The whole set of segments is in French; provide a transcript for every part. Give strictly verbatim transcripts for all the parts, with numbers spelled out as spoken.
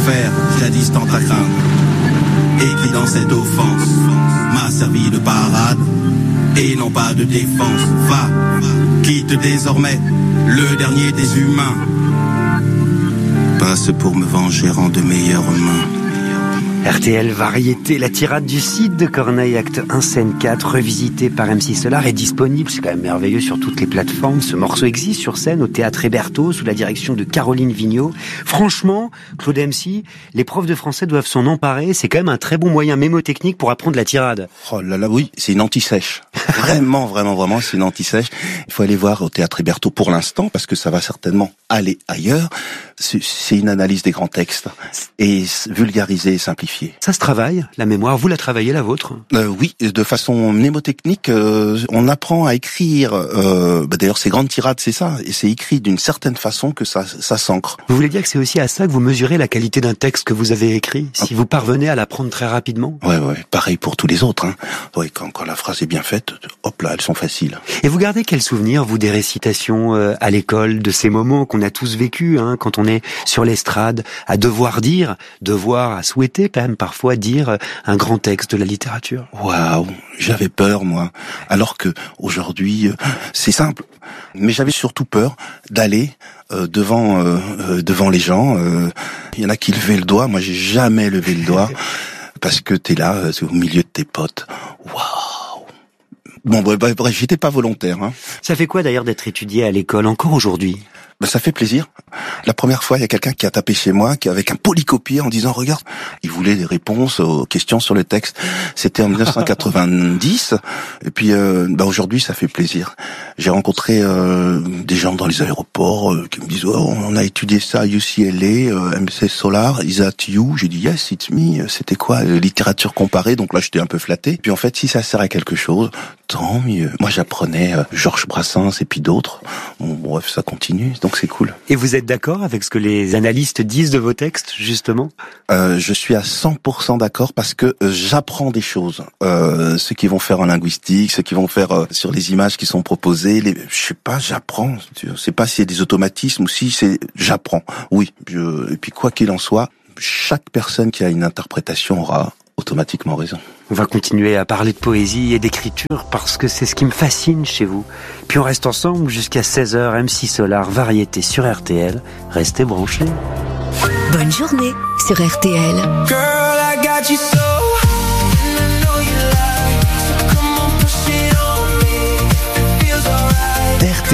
souffert, jadis tant à craindre, et qui dans cette offense m'a servi de parade, et non pas de défense. Va, quitte désormais le dernier des humains, passe pour me venger en de meilleures mains. R T L Variété, la tirade du Cid de Corneille, acte un, scène quatre, revisité par M six Solar, est disponible, c'est quand même merveilleux, sur toutes les plateformes. Ce morceau existe sur scène au Théâtre Hébertot, sous la direction de Caroline Vigneault. Franchement, Claude M C, les profs de français doivent s'en emparer, c'est quand même un très bon moyen mémotechnique pour apprendre la tirade. Oh là là, oui, c'est une anti-sèche. Vraiment, vraiment, vraiment, c'est une anti-sèche. Il faut aller voir au Théâtre Hébertot pour l'instant, parce que ça va certainement aller ailleurs. C'est, c'est une analyse des grands textes, et vulgarisée et simplifiée. Ça se travaille, la mémoire, vous la travaillez, la vôtre? euh, Oui, de façon mnémotechnique, euh, on apprend à écrire, euh, bah d'ailleurs ces grandes tirades c'est ça, et c'est écrit d'une certaine façon que ça, ça s'ancre. Vous voulez dire que c'est aussi à ça que vous mesurez la qualité d'un texte que vous avez écrit, si vous parvenez à l'apprendre très rapidement? Ouais, ouais, pareil pour tous les autres. Hein. Ouais, quand, quand la phrase est bien faite, hop là, elles sont faciles. Et vous gardez quel souvenir, vous, des récitations euh, à l'école, de ces moments qu'on a tous vécus, hein, quand on est sur l'estrade, à devoir dire, devoir à souhaiter, même parfois dire un grand texte de la littérature? Waouh, j'avais peur moi. Alors que aujourd'hui, c'est simple. Mais j'avais surtout peur d'aller euh, devant euh, euh, devant les gens. Il euh, y en a qui levaient le doigt. Moi, j'ai jamais levé le doigt parce que t'es là, euh, au milieu de tes potes. Waouh. Bon, bref, bref, j'étais pas volontaire. Hein. Ça fait quoi d'ailleurs d'être étudié à l'école encore aujourd'hui? Ben, ça fait plaisir. La première fois, il y a quelqu'un qui a tapé chez moi, qui avec un polycopier en disant, regarde, il voulait des réponses aux questions sur le texte. C'était en dix-neuf cent quatre-vingt-dix. Et puis, euh, ben, aujourd'hui, ça fait plaisir. J'ai rencontré euh, des gens dans les aéroports euh, qui me disent, oh, on a étudié ça à U C L A, euh, M C Solar, is that you? J'ai dit, yes, it's me. C'était quoi? euh, Littérature comparée. Donc là, j'étais un peu flatté. Puis en fait, si ça sert à quelque chose, tant mieux. Moi, j'apprenais euh, Georges Brassens et puis d'autres. Bon, bref, ça continue. Donc c'est cool. Et vous êtes d'accord avec ce que les analystes disent de vos textes, justement? euh, Je suis à cent pour cent d'accord parce que euh, j'apprends des choses. Euh, ceux qui vont faire en linguistique, ceux qui vont faire euh, sur les images qui sont proposées, les, je sais pas, j'apprends. Je sais pas si c'est des automatismes ou si c'est... J'apprends, oui. Je, et puis quoi qu'il en soit, chaque personne qui a une interprétation aura automatiquement raison. On va continuer à parler de poésie et d'écriture parce que c'est ce qui me fascine chez vous. Puis on reste ensemble jusqu'à seize heures, M six Solar, Variété sur R T L. Restez branchés. Bonne journée sur R T L. Girl, I got you so, and I know you like, so come on, push it on me, it feels alright. R T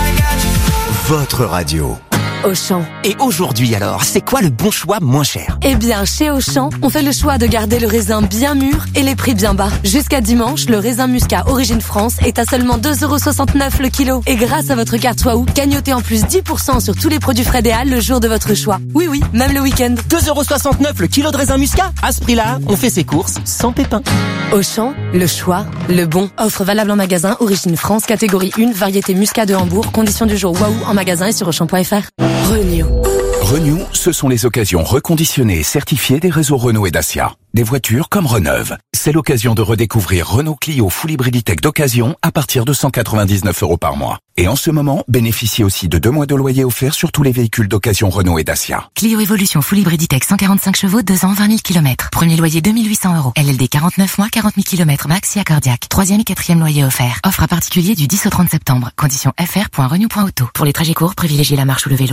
L, votre radio. Auchan. Et aujourd'hui alors, c'est quoi le bon choix moins cher? Eh bien, chez Auchan, on fait le choix de garder le raisin bien mûr et les prix bien bas. Jusqu'à dimanche, le raisin muscat Origine France est à seulement deux euros soixante-neuf le kilo. Et grâce à votre carte Waouh, gagnotez en plus dix pour cent sur tous les produits Fred et Al le jour de votre choix. Oui, oui, même le week-end. deux euros soixante-neuf le kilo de raisin muscat? À ce prix-là, on fait ses courses sans pépin. Auchan, le choix, le bon. Offre valable en magasin, Origine France, catégorie un, variété muscat de Hambourg. Conditions du jour Waouh en magasin et sur auchan point f r. Renew. Renew, ce sont les occasions reconditionnées et certifiées des réseaux Renault et Dacia. Des voitures comme Reneuve. C'est l'occasion de redécouvrir Renault Clio Full Hybriditech d'occasion à partir de cent quatre-vingt-dix-neuf euros par mois. Et en ce moment, bénéficiez aussi de deux mois de loyer offert sur tous les véhicules d'occasion Renault et Dacia. Clio Evolution Full Hybriditech cent quarante-cinq chevaux, deux ans, vingt mille kilomètres. Premier loyer deux mille huit cents euros. L L D quarante-neuf mois, quarante mille kilomètres max et accordiaque. Troisième et quatrième loyer offert. Offre à particulier du dix au trente septembre. Conditions f r point renew point auto. Pour les trajets courts, privilégiez la marche ou le vélo.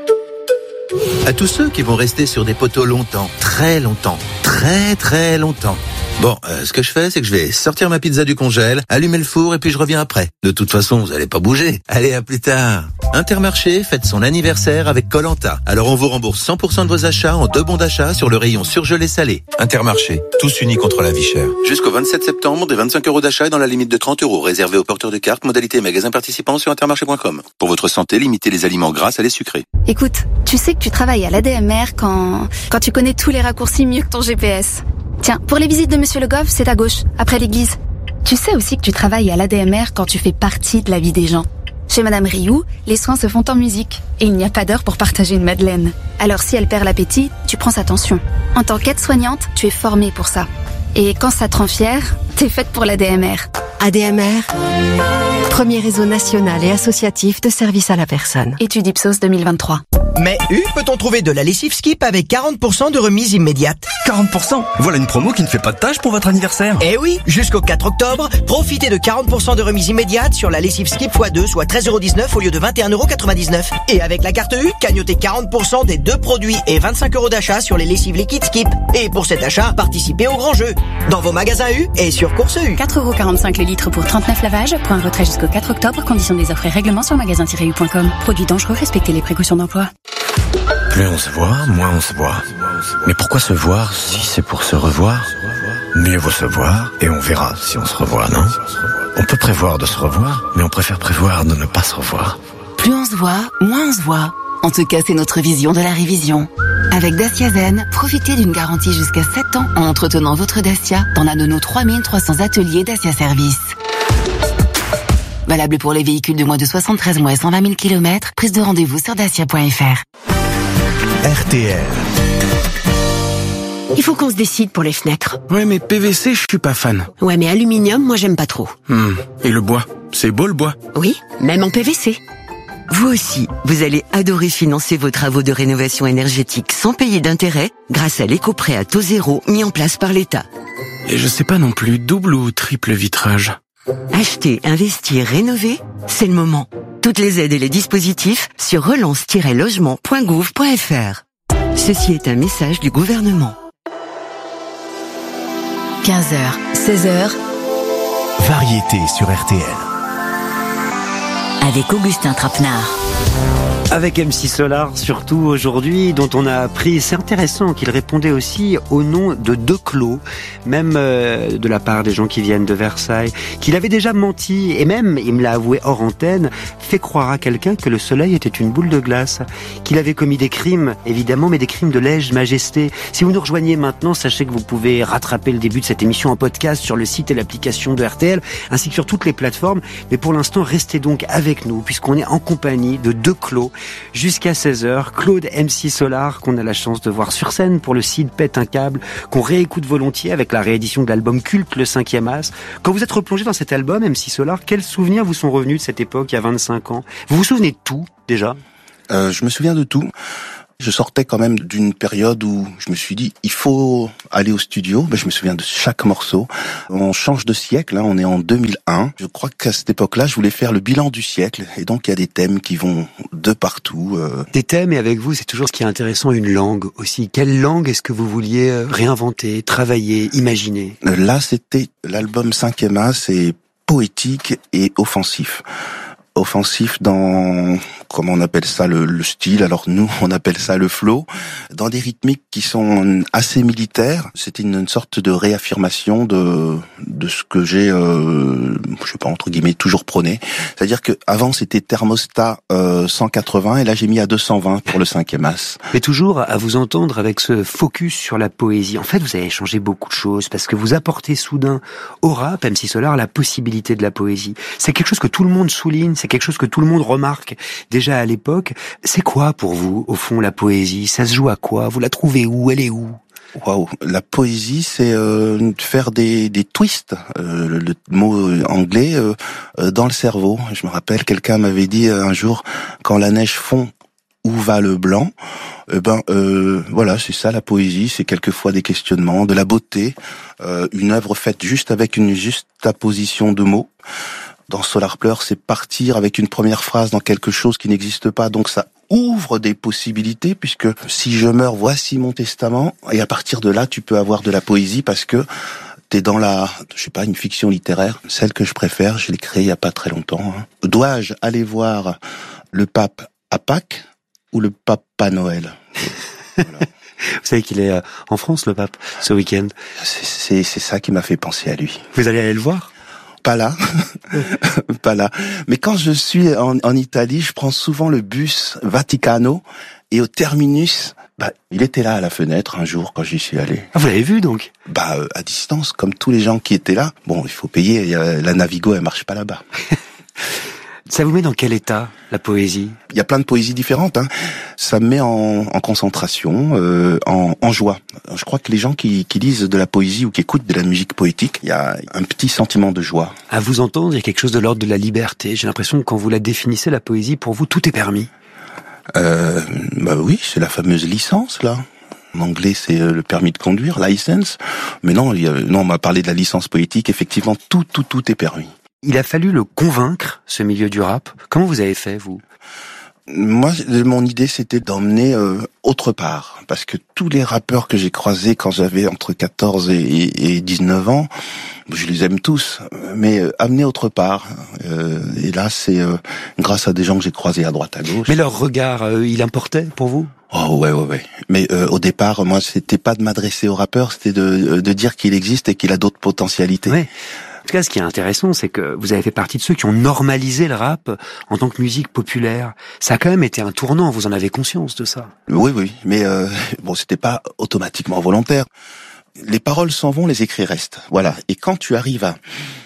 À tous ceux qui vont rester sur des poteaux longtemps, très longtemps, très très longtemps. Bon, euh, ce que je fais, c'est que je vais sortir ma pizza du congèle, allumer le four et puis je reviens après. De toute façon, vous allez pas bouger. Allez, à plus tard. Intermarché fête son anniversaire avec Koh-Lanta. Alors on vous rembourse cent pour cent de vos achats en deux bons d'achat sur le rayon surgelé salé. Intermarché, tous unis contre la vie chère. Jusqu'au vingt-sept septembre, des vingt-cinq euros d'achat et dans la limite de trente euros, réservé aux porteurs de cartes, modalité magasin participant sur intermarché point com. Pour votre santé, limitez les aliments gras à les sucrés. Écoute, tu sais que tu travailles à l'A D M R quand, quand tu connais tous les raccourcis mieux que ton G P S. Tiens, pour les visites de Monsieur Le Goff, c'est à gauche, après l'église. Tu sais aussi que tu travailles à l'A D M R quand tu fais partie de la vie des gens. Chez Madame Rioux, les soins se font en musique. Et il n'y a pas d'heure pour partager une madeleine. Alors si elle perd l'appétit, tu prends sa tension. En tant qu'aide-soignante, tu es formée pour ça. Et quand ça te rend fière, t'es faite pour l'A D M R. A D M R, premier réseau national et associatif de services à la personne. Étude Ipsos deux mille vingt-trois. Mais U, peut-on trouver de la lessive Skip avec quarante pour cent de remise immédiate? quarante pour cent? Voilà une promo qui ne fait pas de tâche pour votre anniversaire. Eh oui, jusqu'au quatre octobre, profitez de quarante pour cent de remise immédiate sur la lessive Skip fois deux, soit treize euros dix-neuf au lieu de vingt et un euros quatre-vingt-dix-neuf. Et avec la carte U, cagnotez quarante pour cent des deux produits et vingt-cinq euros d'achat sur les lessives liquides Skip. Et pour cet achat, participez au grand jeu. Dans vos magasins U et sur Course U. quatre euros quarante-cinq le litre pour trente-neuf lavages. Point retrait jusqu'au quatre octobre. Conditions des offres et règlements sur magasin tiret u point com. Produits dangereux, respectez les précautions d'emploi. Plus on se voit, moins on se voit. Mais pourquoi se voir si c'est pour se revoir? Mieux vaut se voir et on verra si on se revoit, non? On peut prévoir de se revoir, mais on préfère prévoir de ne pas se revoir. Plus on se voit, moins on se voit. En tout cas, c'est notre vision de la révision. Avec Dacia Zen, profitez d'une garantie jusqu'à sept ans en entretenant votre Dacia dans l'un de nos trois mille trois cents ateliers Dacia Service. Valable pour les véhicules de moins de soixante-treize mois et cent vingt mille kilomètres. Prise de rendez-vous sur dacia point f r. R T L. Il faut qu'on se décide pour les fenêtres. Ouais, mais P V C, je suis pas fan. Ouais, mais aluminium, moi j'aime pas trop. Hmm. Et le bois? C'est beau le bois? Oui, même en P V C. Vous aussi, vous allez adorer financer vos travaux de rénovation énergétique sans payer d'intérêt grâce à l'éco-prêt à taux zéro mis en place par l'État. Et je sais pas non plus, double ou triple vitrage? Acheter, investir, rénover, c'est le moment. Toutes les aides et les dispositifs sur relance tiret logement point gouv point f r. Ceci est un message du gouvernement. quinze heures, seize heures. Variété sur R T L. Avec Augustin Trapenard. Avec M six Solar, surtout aujourd'hui, dont on a appris, c'est intéressant, qu'il répondait aussi au nom de Declos, même euh, de la part des gens qui viennent de Versailles, qu'il avait déjà menti, et même, il me l'a avoué hors antenne, fait croire à quelqu'un que le soleil était une boule de glace, qu'il avait commis des crimes, évidemment, mais des crimes de lèse-majesté. Si vous nous rejoignez maintenant, sachez que vous pouvez rattraper le début de cette émission en podcast sur le site et l'application de R T L, ainsi que sur toutes les plateformes, mais pour l'instant, restez donc avec nous, puisqu'on est en compagnie de Declos, jusqu'à seize heures, Claude M six Solar, qu'on a la chance de voir sur scène pour le site Pète un câble, qu'on réécoute volontiers avec la réédition de l'album culte Le Cinquième As. Quand vous êtes replongé dans cet album, M six Solar, quels souvenirs vous sont revenus de cette époque, il y a vingt-cinq ans? Vous vous souvenez de tout, déjà? euh, Je me souviens de tout. Je sortais quand même d'une période où je me suis dit, il faut aller au studio. Ben, je me souviens de chaque morceau. On change de siècle, hein, on est en deux mille un. Je crois qu'à cette époque-là, je voulais faire le bilan du siècle. Et donc, il y a des thèmes qui vont de partout. Euh... Des thèmes, et avec vous, c'est toujours ce qui est intéressant, une langue aussi. Quelle langue est-ce que vous vouliez réinventer, travailler, imaginer? Là, c'était l'album Cinquième As, c'est poétique et offensif. Offensif dans, comment on appelle ça, le, le style. Alors nous, on appelle ça le flow, dans des rythmiques qui sont assez militaires. C'était une, une sorte de réaffirmation de de ce que j'ai, euh, je sais pas, entre guillemets, toujours prôné. C'est-à-dire que avant c'était thermostat euh, cent quatre-vingts et là j'ai mis à deux cent vingt pour le Cinquième As. Mais toujours à vous entendre avec ce focus sur la poésie. En fait, vous avez changé beaucoup de choses parce que vous apportez soudain au rap, M six Solar, la possibilité de la poésie. C'est quelque chose que tout le monde souligne. C'est quelque chose que tout le monde remarque déjà à l'époque. C'est quoi pour vous, au fond, la poésie? Ça se joue à quoi? Vous la trouvez où? Elle est où? Waouh, la poésie, c'est euh, faire des, des twists, euh, le, le mot anglais, euh, euh, dans le cerveau. Je me rappelle, quelqu'un m'avait dit un jour, quand la neige fond, où va le blanc? Eh ben, euh, voilà, c'est ça la poésie, c'est quelquefois des questionnements, de la beauté, euh, une œuvre faite juste avec une juxtaposition de mots. Dans Solar Pleur, c'est partir avec une première phrase dans quelque chose qui n'existe pas, donc ça ouvre des possibilités, puisque si je meurs, voici mon testament, et à partir de là, tu peux avoir de la poésie, parce que t'es dans la, je sais pas, une fiction littéraire, celle que je préfère, je l'ai créée il y a pas très longtemps. Hein. Dois-je aller voir le pape à Pâques ou le Papa Noël? Voilà. Vous savez qu'il est en France, le pape, ce week-end. C'est, c'est, c'est ça qui m'a fait penser à lui. Vous allez aller le voir? Pas là, pas là. Mais quand je suis en, en Italie, je prends souvent le bus Vaticano et au terminus, bah, il était là à la fenêtre un jour quand j'y suis allé. Ah, vous l'avez vu donc? Bah, euh, à distance, comme tous les gens qui étaient là. Bon, il faut payer. Y a, la Navigo, elle marche pas là-bas. Ça vous met dans quel état, la poésie? Il y a plein de poésies différentes. Hein. Ça me met en, en concentration, euh, en, en joie. Je crois que les gens qui, qui lisent de la poésie ou qui écoutent de la musique poétique, il y a un petit sentiment de joie. À vous entendre, il y a quelque chose de l'ordre de la liberté. J'ai l'impression que quand vous la définissez, la poésie, pour vous, tout est permis. euh, Bah oui, c'est la fameuse licence, là. En anglais, c'est le permis de conduire, license. Mais non, il y a, non, on m'a parlé de la licence poétique. Effectivement, tout, tout, tout est permis. Il a fallu le convaincre, ce milieu du rap. Comment vous avez fait, vous ? Moi, mon idée, c'était d'emmener euh, autre part. Parce que tous les rappeurs que j'ai croisés quand j'avais entre quatorze et, et dix-neuf ans, je les aime tous, mais euh, amener autre part. Euh, et là, c'est euh, grâce à des gens que j'ai croisés à droite, à gauche. Mais leur regard, euh, il importait pour vous ? Oh ouais, ouais, ouais. Mais euh, au départ, moi, c'était pas de m'adresser aux rappeurs, c'était de, de dire qu'il existe et qu'il a d'autres potentialités. Ouais. En tout cas, ce qui est intéressant, c'est que vous avez fait partie de ceux qui ont normalisé le rap en tant que musique populaire. Ça a quand même été un tournant, vous en avez conscience de ça ? Oui, oui, mais euh, bon, c'était pas automatiquement volontaire. Les paroles s'en vont, les écrits restent. Voilà. Et quand tu arrives à,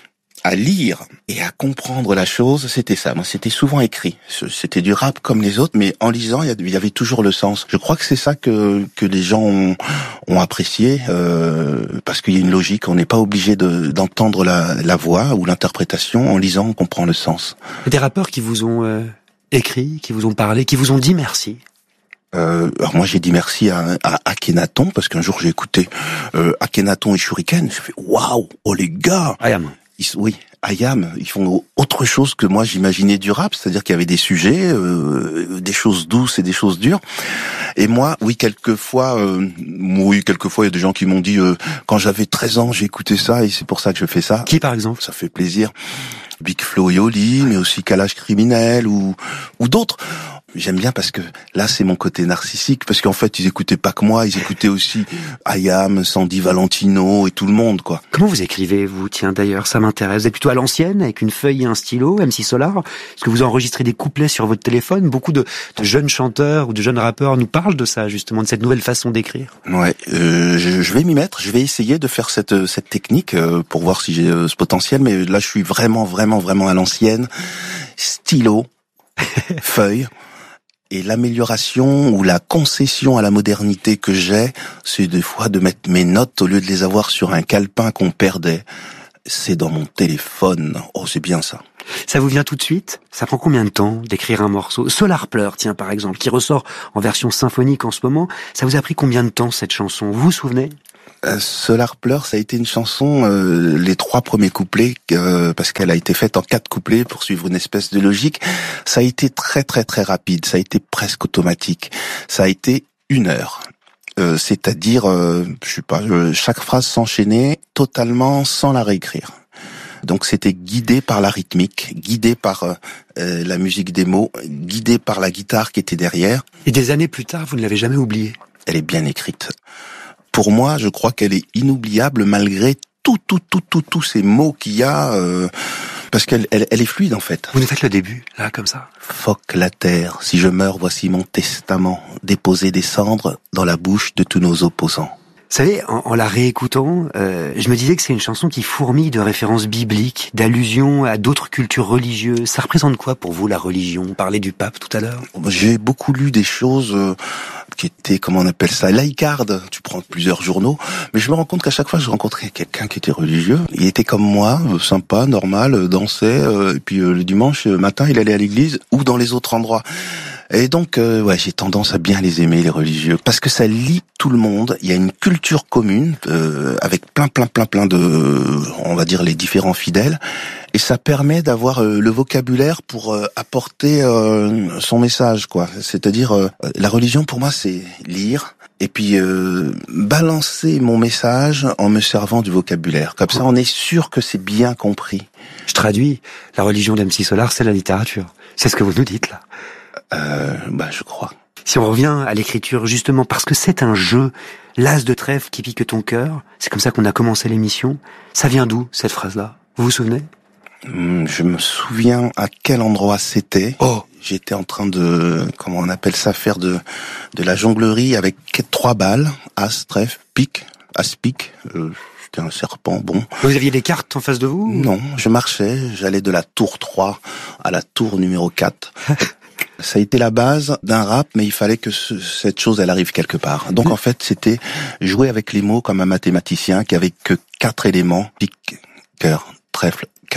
à lire et à comprendre la chose, c'était ça. Moi, c'était souvent écrit. C'était du rap comme les autres, mais en lisant, il y avait toujours le sens. Je crois que c'est ça que que les gens ont, ont apprécié, euh, parce qu'il y a une logique. On n'est pas obligé de, d'entendre la, la voix ou l'interprétation. En lisant, on comprend le sens. Des rappeurs qui vous ont euh, écrit, qui vous ont parlé, qui vous ont dit merci. Euh, alors moi j'ai dit merci à, à Akhenaton parce qu'un jour j'ai écouté euh, Akhenaton et Shuriken, j'ai fait waouh, oh les gars, Ayam. Ils, oui, Ayam, ils font autre chose que moi j'imaginais du rap, c'est-à-dire qu'il y avait des sujets, euh, des choses douces et des choses dures. Et moi, oui, quelquefois, euh, oui, quelquefois il y a des gens qui m'ont dit euh, quand j'avais treize ans j'ai écouté ça et c'est pour ça que je fais ça. Qui par exemple ? Ça fait plaisir. Big Flo et Oli, mais aussi Kalash Criminel ou ou d'autres. J'aime bien parce que là c'est mon côté narcissique, parce qu'en fait ils écoutaient pas que moi, ils écoutaient aussi Ayam, Sandy Valentino et tout le monde, quoi. Comment vous écrivez, vous ? Tiens, d'ailleurs, ça m'intéresse. Vous êtes plutôt à l'ancienne, avec une feuille et un stylo, M C Solar ? Est-ce que vous enregistrez des couplets sur votre téléphone ? Beaucoup de, de jeunes chanteurs ou de jeunes rappeurs nous parlent de ça, justement, de cette nouvelle façon d'écrire. Ouais, euh, je, je vais m'y mettre, je vais essayer de faire cette cette technique euh, pour voir si j'ai euh, ce potentiel, mais là je suis vraiment, vraiment, vraiment à l'ancienne. Stylo, feuille. Et l'amélioration ou la concession à la modernité que j'ai, c'est des fois de mettre mes notes, au lieu de les avoir sur un calepin qu'on perdait, c'est dans mon téléphone. Oh, c'est bien ça. Ça vous vient tout de suite ? Ça prend combien de temps d'écrire un morceau ? Solar Pleur, tiens, par exemple, qui ressort en version symphonique en ce moment. Ça vous a pris combien de temps, cette chanson ? Vous vous souvenez ? Euh, Solar Pleur, ça a été une chanson, euh, les trois premiers couplets, euh, parce qu'elle a été faite en quatre couplets pour suivre une espèce de logique. Ça a été très très très rapide, ça a été presque automatique. Ça a été une heure. Euh, c'est-à-dire, euh, je sais pas, euh, chaque phrase s'enchaînait totalement sans la réécrire. Donc c'était guidé par la rythmique, guidé par euh, la musique des mots, guidé par la guitare qui était derrière. Et des années plus tard, vous ne l'avez jamais oubliée ? Elle est bien écrite. Pour moi, je crois qu'elle est inoubliable malgré tout, tout, tout, tout, tous ces mots qu'il y a, euh, parce qu'elle, elle, elle est fluide en fait. Vous nous faites le début, là, comme ça. Fuck la terre, si je meurs, voici mon testament, déposer des cendres dans la bouche de tous nos opposants. Vous savez, en, en la réécoutant, euh, je me disais que c'est une chanson qui fourmille de références bibliques, d'allusions à d'autres cultures religieuses. Ça représente quoi pour vous, la religion ? On parlait du pape tout à l'heure. J'ai beaucoup lu des choses euh, qui étaient, comment on appelle ça, laïcardes. Tu prends plusieurs journaux, mais je me rends compte qu'à chaque fois je rencontrais quelqu'un qui était religieux. Il était comme moi, euh, sympa, normal, euh, dansait, euh, et puis euh, le dimanche matin il allait à l'église ou dans les autres endroits. Et donc, euh, ouais, j'ai tendance à bien les aimer, les religieux, parce que ça lie tout le monde. Il y a une culture commune euh, avec plein, plein, plein, plein de, on va dire, les différents fidèles, et ça permet d'avoir euh, le vocabulaire pour euh, apporter euh, son message, quoi. C'est-à-dire, euh, la religion pour moi, c'est lire et puis euh, balancer mon message en me servant du vocabulaire. Comme ça, on est sûr que c'est bien compris. Je traduis. La religion d'M C Solar, c'est la littérature. C'est ce que vous nous dites là. Euh, bah, je crois. Si on revient à l'écriture, justement, parce que c'est un jeu, l'as de trèfle qui pique ton cœur, c'est comme ça qu'on a commencé l'émission. Ça vient d'où, cette phrase-là ? Vous vous souvenez ? Hum, Je me souviens à quel endroit c'était. Oh, j'étais en train de, comment on appelle ça, faire de, de la jonglerie avec trois balles, as, trèfle, pique, as, pique, euh, c'était un serpent, bon. Vous aviez des cartes en face de vous ? Non, je marchais, j'allais de la tour trois à la tour numéro quatre. Ça a été la base d'un rap, mais il fallait que ce, cette chose, elle arrive quelque part. Donc en fait, c'était jouer avec les mots comme un mathématicien qui avait que quatre éléments, pique, cœur, trèfle, carreau.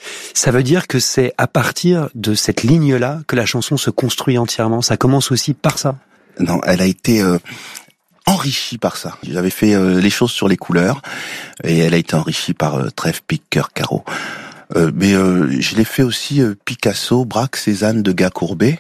Ça veut dire que c'est à partir de cette ligne-là que la chanson se construit entièrement. Ça commence aussi par ça. Non, elle a été euh, enrichie par ça. J'avais fait euh, les choses sur les couleurs et elle a été enrichie par euh, trèfle, pique, cœur, carreau. Euh, mais euh, je l'ai fait aussi euh, Picasso, Braque, Cézanne, Degas, Courbet.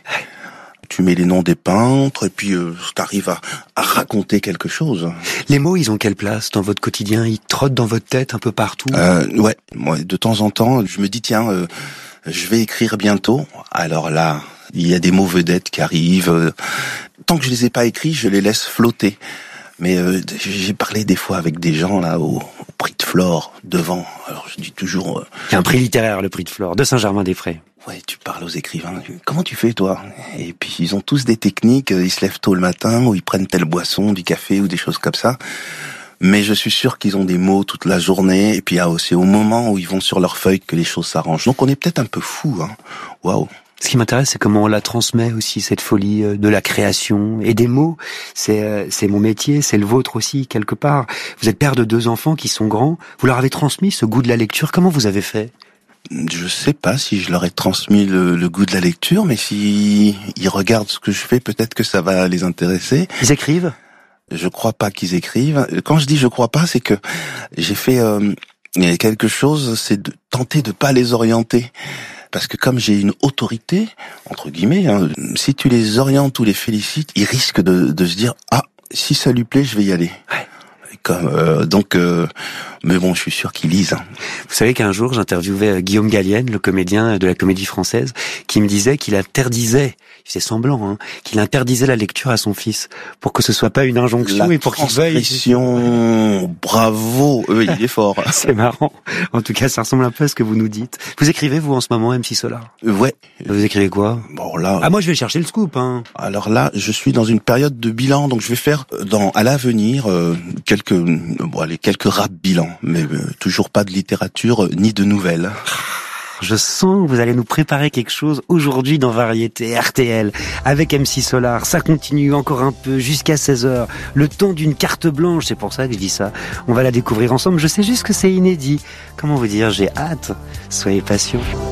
Tu mets les noms des peintres et puis euh, t'arrives à, à raconter quelque chose. Les mots, ils ont quelle place dans votre quotidien? Ils trottent dans votre tête un peu partout? euh, Ouais, moi, de temps en temps, je me dis tiens, euh, je vais écrire bientôt. Alors là, il y a des mots vedettes qui arrivent. Euh, tant que je les ai pas écrits, je les laisse flotter. Mais euh, j'ai parlé des fois avec des gens là au, au prix de Flore devant. Alors je dis toujours. Euh, il y a un prix littéraire, le prix de Flore de Saint-Germain-des-Prés. Ouais, tu parles aux écrivains. Comment tu fais toi? Et puis ils ont tous des techniques. Ils se lèvent tôt le matin ou ils prennent telle boisson, du café ou des choses comme ça. Mais je suis sûr qu'ils ont des mots toute la journée. Et puis ah, c'est au moment où ils vont sur leur feuille que les choses s'arrangent. Donc on est peut-être un peu fou. Hein. Waouh. Ce qui m'intéresse, c'est comment on la transmet aussi, cette folie de la création et des mots. C'est, c'est mon métier, c'est le vôtre aussi, quelque part. Vous êtes père de deux enfants qui sont grands. Vous leur avez transmis ce goût de la lecture. Comment vous avez fait? Je sais pas si je leur ai transmis le, le goût de la lecture, mais si ils regardent ce que je fais, peut-être que ça va les intéresser. Ils écrivent? Je crois pas qu'ils écrivent. Quand je dis je crois pas, c'est que j'ai fait euh, quelque chose, c'est de tenter de pas les orienter. Parce que comme j'ai une autorité, entre guillemets, hein, si tu les orientes ou les félicites, ils risquent de, de se dire « Ah, si ça lui plaît, je vais y aller ouais. ». Comme, euh, donc, euh, mais bon, je suis sûr qu'ils lisent. Hein. Vous savez qu'un jour, j'interviewais Guillaume Gallienne, le comédien de la Comédie Française, qui me disait qu'il interdisait, il faisait semblant, hein, qu'il interdisait la lecture à son fils pour que ce soit pas une injonction la et pour qu'il veuille. Transgression, bravo, euh, il est fort. C'est marrant. En tout cas, ça ressemble un peu à ce que vous nous dites. Vous écrivez vous en ce moment, M C Solar? euh, Ouais. Vous écrivez quoi? Bon là. Ah moi, je vais chercher le scoop. Hein. Alors là, je suis dans une période de bilan, donc je vais faire dans à l'avenir euh, quelques bon allez quelques rap bilans, mais euh, toujours pas de littérature euh, ni de nouvelles. Je sens que vous allez nous préparer quelque chose aujourd'hui dans Variété R T L avec M C Solar. Ça continue encore un peu jusqu'à seize heures. Le temps d'une carte blanche, c'est pour ça que je dis ça. On va la découvrir ensemble. Je sais juste que c'est inédit. Comment vous dire, j'ai hâte. Soyez patients.